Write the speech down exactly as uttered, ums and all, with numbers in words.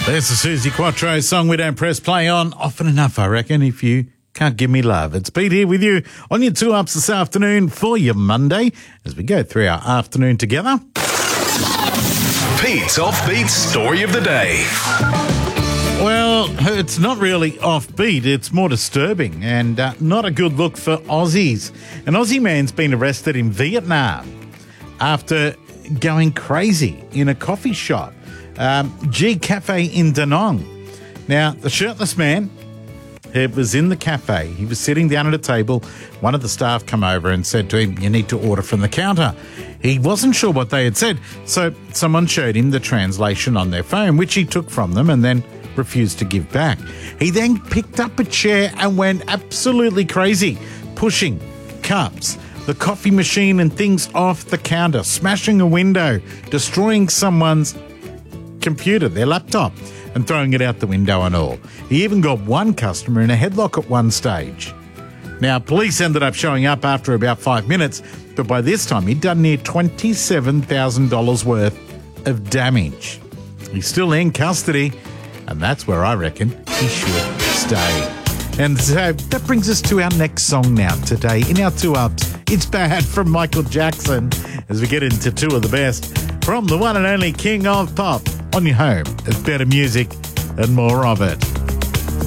There's the Susie Quattro song we don't press play on often enough, I reckon, if you can't give me love. It's Pete here with you on your two ups this afternoon for your Monday as we go through our afternoon together. Pete's Offbeat Story of the Day. Well, it's not really offbeat, it's more disturbing and uh, not a good look for Aussies. An Aussie man's been arrested in Vietnam after going crazy in a coffee shop. Um, G Cafe in Da Nang. Now, the shirtless man, it was in the cafe. He was sitting down at a table. One of the staff come over and said to him, "You need to order from the counter." He wasn't sure what they had said, so someone showed him the translation on their phone, which he took from them and then refused to give back. He then picked up a chair and went absolutely crazy, pushing cups, the coffee machine and things off the counter, smashing a window, destroying someone's computer, their laptop, and throwing it out the window and all. He even got one customer in a headlock at one stage. Now, police ended up showing up after about five minutes, but by this time he'd done near twenty-seven thousand dollars worth of damage. He's still in custody, and that's where I reckon he should stay. And so that brings us to our next song now today in our two ups. It's Bad from Michael Jackson as we get into two of the best from the one and only King of Pop on your home of better music and more of it.